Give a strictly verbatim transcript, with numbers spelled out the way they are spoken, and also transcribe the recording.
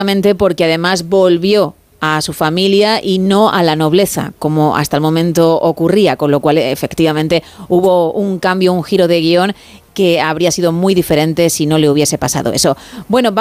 porque además volvió a su familia y no a la nobleza, como hasta el momento ocurría, con lo cual efectivamente hubo un cambio, un giro de guión que habría sido muy diferente si no le hubiese pasado eso. Bueno,